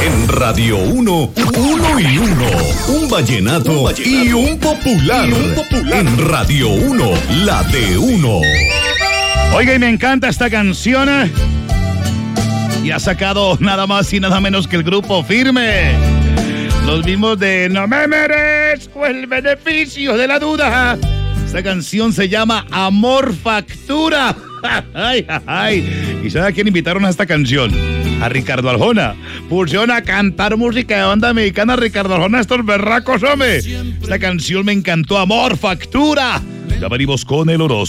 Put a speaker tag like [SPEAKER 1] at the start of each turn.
[SPEAKER 1] En Radio 1, uno y uno. Un vallenato y un popular. En Radio 1, la de uno.
[SPEAKER 2] Oiga, y me encanta esta canción. Y ha sacado nada más y nada menos que el Grupo Firme. Los mismos de No me merezco el beneficio de la duda. Esta canción se llama Amor Factura. Ay, ay. ¿Y sabe a quién invitaron a esta canción? A Ricardo Arjona. Pusieron a cantar música de banda mexicana Ricardo Arjona, estos berracos, hombre. Esta canción me encantó, Amor Factura. Ya venimos con el horóscopo.